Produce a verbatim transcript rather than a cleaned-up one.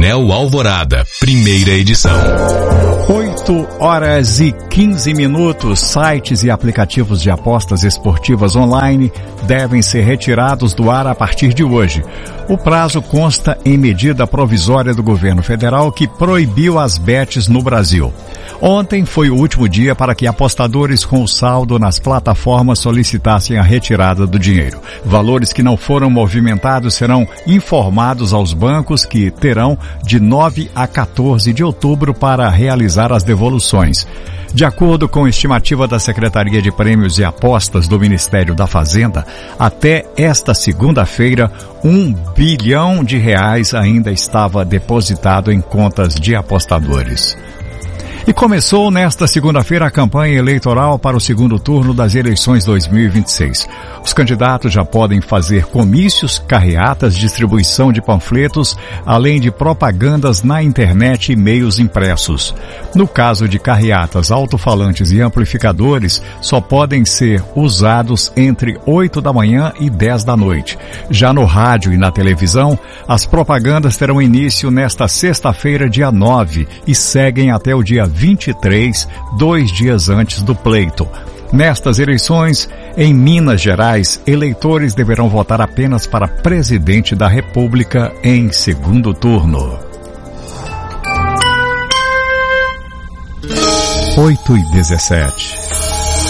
Anel Alvorada, primeira edição. oito horas e quinze minutos. Sites e aplicativos de apostas esportivas online devem ser retirados do ar a partir de hoje. O prazo consta em medida provisória do governo federal que proibiu as bets no Brasil. Ontem foi o último dia para que apostadores com saldo nas plataformas solicitassem a retirada do dinheiro. Valores que não foram movimentados serão informados aos bancos, que terão de nove a quatorze de outubro para realizar as devoluções. De acordo com a estimativa da Secretaria de Prêmios e Apostas do Ministério da Fazenda, até esta segunda-feira, um bilhão de reais ainda estava depositado em contas de apostadores. E começou nesta segunda-feira a campanha eleitoral para o segundo turno das eleições dois mil e vinte e seis. Os candidatos já podem fazer comícios, carreatas, distribuição de panfletos, além de propagandas na internet e meios impressos. No caso de carreatas, alto-falantes e amplificadores, só podem ser usados entre oito da manhã e dez da noite. Já no rádio e na televisão, as propagandas terão início nesta sexta-feira, dia nove, e seguem até o dia vinte e três, dois dias antes do pleito. Nestas eleições, em Minas Gerais, eleitores deverão votar apenas para presidente da República em segundo turno. oito e dezessete.